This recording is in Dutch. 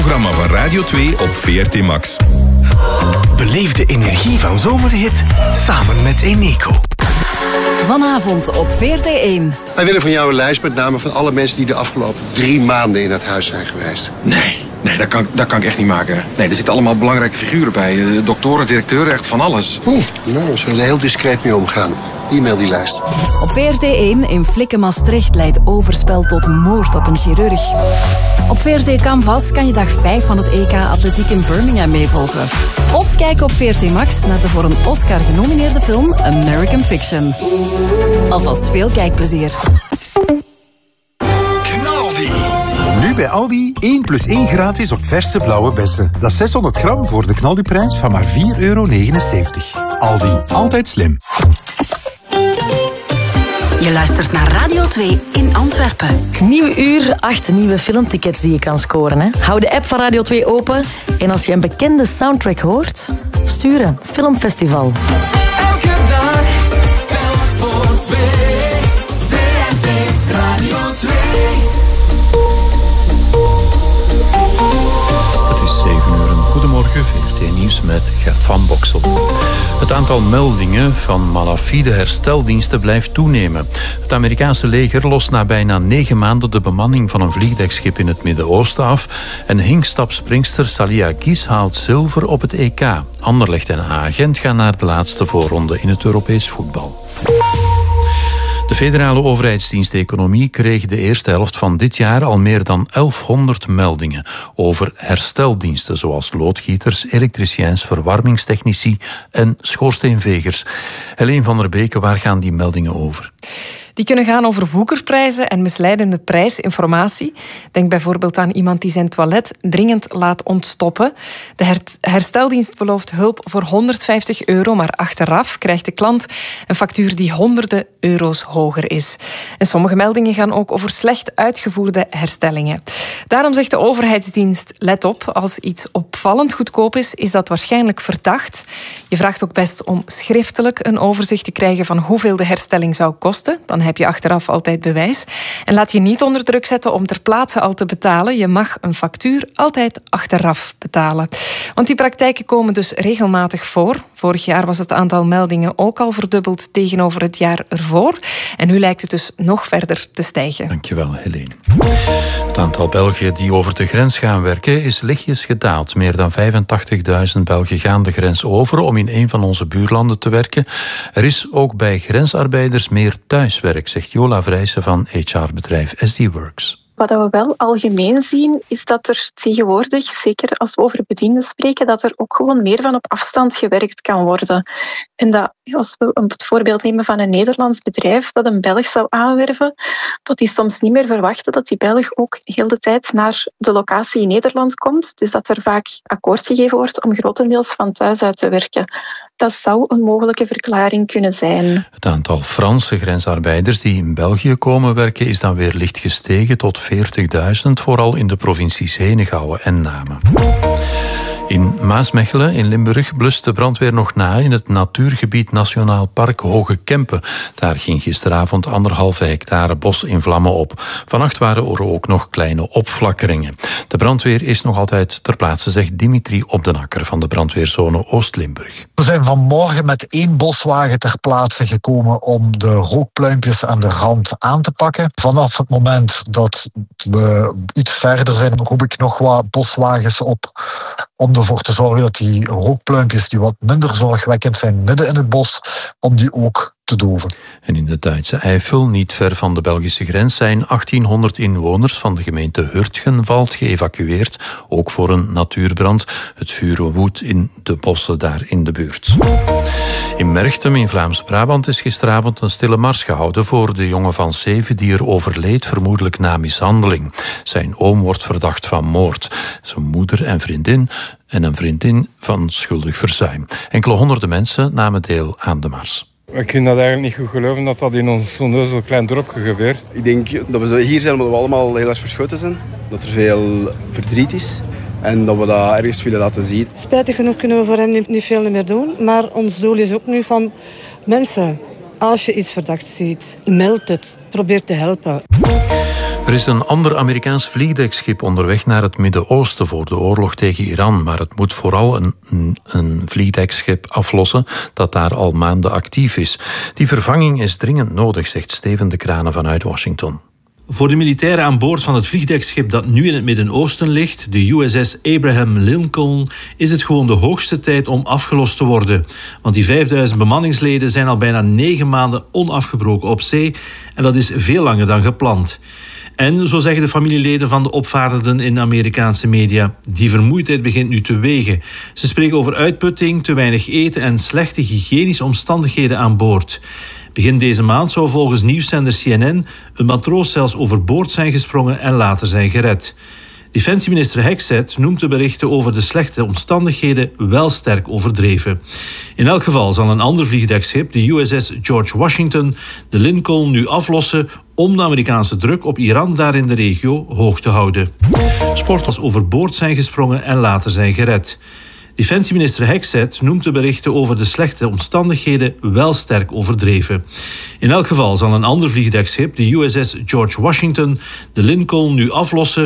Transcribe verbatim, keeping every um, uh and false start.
programma van Radio twee op V R T Max. Beleef de energie van zomerhit samen met Eneco. Vanavond op V R T één. Wij willen van jou een lijst met namen van alle mensen die de afgelopen drie maanden in het huis zijn geweest. Nee, nee dat, kan, dat kan ik echt niet maken. Nee, er zitten allemaal belangrijke figuren bij. Uh, doktoren, directeuren, echt van alles. Hm, nou, we zullen er heel discreet mee omgaan. E-mail die lijst. Op V R T één in Flikken Maastricht leidt overspel tot moord op een chirurg. Op V R T Canvas kan je dag vijf van het E K Atletiek in Birmingham meevolgen. Of kijk op V R T Max naar de voor een Oscar genomineerde film American Fiction. Alvast veel kijkplezier. Nu bij Aldi één plus één gratis op verse blauwe bessen. Dat is zeshonderd gram voor de knaldiprijs van maar vier euro negenenzeventig. Aldi, altijd slim. Je luistert naar Radio twee in Antwerpen. Nieuw uur, acht nieuwe filmtickets die je kan scoren. Hè. Hou de app van Radio twee open en als je een bekende soundtrack hoort, sturen. Filmfestival. Elke dag telt voor twee. V R T Radio twee. Het is zeven uur. Goedemorgen, V R T Nieuws met Gert van Boksel. Het aantal meldingen van malafide hersteldiensten blijft toenemen. Het Amerikaanse leger lost na bijna negen maanden de bemanning van een vliegdekschip in het Midden-Oosten af. En hinkstapspringster Salia Kies haalt zilver op het E K. Anderlecht en Agent gaan naar de laatste voorronde in het Europees voetbal. De federale overheidsdienst Economie kreeg de eerste helft van dit jaar al meer dan elfhonderd meldingen over hersteldiensten zoals loodgieters, elektriciens, verwarmingstechnici en schoorsteenvegers. Helene van der Beke, waar gaan die meldingen over? Die kunnen gaan over woekerprijzen en misleidende prijsinformatie. Denk bijvoorbeeld aan iemand die zijn toilet dringend laat ontstoppen. De her- hersteldienst belooft hulp voor honderdvijftig euro, maar achteraf krijgt de klant een factuur die honderden euro's hoger is. En sommige meldingen gaan ook over slecht uitgevoerde herstellingen. Daarom zegt de overheidsdienst, let op, als iets opvallend goedkoop is, is dat waarschijnlijk verdacht. Je vraagt ook best om schriftelijk een overzicht te krijgen van hoeveel de herstelling zou kosten. Dan heb je achteraf altijd bewijs. En laat je niet onder druk zetten om ter plaatse al te betalen. Je mag een factuur altijd achteraf betalen. Want die praktijken komen dus regelmatig voor. Vorig jaar was het aantal meldingen ook al verdubbeld tegenover het jaar ervoor. En nu lijkt het dus nog verder te stijgen. Dankjewel, Helene. Het aantal Belgen die over de grens gaan werken is lichtjes gedaald. Meer dan vijfentachtigduizend Belgen gaan de grens over om in een van onze buurlanden te werken. Er is ook bij grensarbeiders meer thuiswerk, zegt Jola Vrijsen van H R-bedrijf S D Works. Wat we wel algemeen zien, is dat er tegenwoordig, zeker als we over bedienden spreken, dat er ook gewoon meer van op afstand gewerkt kan worden. En dat, als we het voorbeeld nemen van een Nederlands bedrijf dat een Belg zou aanwerven, dat die soms niet meer verwachten dat die Belg ook heel de tijd naar de locatie in Nederland komt. Dus dat er vaak akkoord gegeven wordt om grotendeels van thuis uit te werken. Dat zou een mogelijke verklaring kunnen zijn. Het aantal Franse grensarbeiders die in België komen werken is dan weer licht gestegen tot veertigduizend, vooral in de provincies Henegouwen en Namen. In Maasmechelen in Limburg blust de brandweer nog na in het natuurgebied Nationaal Park Hoge Kempen. Daar ging gisteravond anderhalve hectare bos in vlammen op. Vannacht waren er ook nog kleine opflakkeringen. De brandweer is nog altijd ter plaatse, zegt Dimitri Opdenakker van de brandweerzone Oost-Limburg. We zijn vanmorgen met één boswagen ter plaatse gekomen om de rookpluimpjes aan de rand aan te pakken. Vanaf het moment dat we iets verder zijn, roep ik nog wat boswagens op om ervoor te zorgen dat die rookpluimpjes die wat minder zorgwekkend zijn midden in het bos, om die ook te doven. En in de Duitse Eifel, niet ver van de Belgische grens, zijn achttienhonderd inwoners van de gemeente Hurtgenwald geëvacueerd, ook voor een natuurbrand. Het vuur woedt in de bossen daar in de buurt. In Merchtem in Vlaams-Brabant is gisteravond een stille mars gehouden voor de jongen van zeven die er overleed, vermoedelijk na mishandeling. Zijn oom wordt verdacht van moord. Zijn moeder en vriendin en een vriendin van schuldig verzuim. Enkele honderden mensen namen deel aan de mars. Ik vind dat eigenlijk niet goed geloven dat dat in ons zo'n zo klein dorpje gebeurt. Ik denk dat we hier zijn omdat we allemaal heel erg verschoten zijn. Dat er veel verdriet is en dat we dat ergens willen laten zien. Spijtig genoeg kunnen we voor hem niet, niet veel meer doen. Maar ons doel is ook nu van mensen, als je iets verdacht ziet, meld het. Probeer te helpen. Er is een ander Amerikaans vliegdekschip onderweg naar het Midden-Oosten voor de oorlog tegen Iran, maar het moet vooral een, een vliegdekschip aflossen dat daar al maanden actief is. Die vervanging is dringend nodig, zegt Steven de Kranen vanuit Washington. Voor de militairen aan boord van het vliegdekschip dat nu in het Midden-Oosten ligt, de U S S Abraham Lincoln, is het gewoon de hoogste tijd om afgelost te worden. Want die vijfduizend bemanningsleden zijn al bijna negen maanden onafgebroken op zee en dat is veel langer dan gepland. En, zo zeggen de familieleden van de opvarenden in Amerikaanse media, die vermoeidheid begint nu te wegen. Ze spreken over uitputting, te weinig eten en slechte hygiënische omstandigheden aan boord. Begin deze maand zou volgens nieuwszender C N N een matroos zelfs overboord zijn gesprongen en later zijn gered. Defensieminister Hegseth noemt de berichten over de slechte omstandigheden wel sterk overdreven. In elk geval zal een ander vliegdekschip, de U S S George Washington, de Lincoln nu aflossen om de Amerikaanse druk op Iran daar in de regio hoog te houden. Sporters overboord zijn gesprongen en later zijn gered. Defensieminister Hegseth noemt de berichten over de slechte omstandigheden wel sterk overdreven. In elk geval zal een ander vliegdekschip, de U S S George Washington, de Lincoln nu aflossen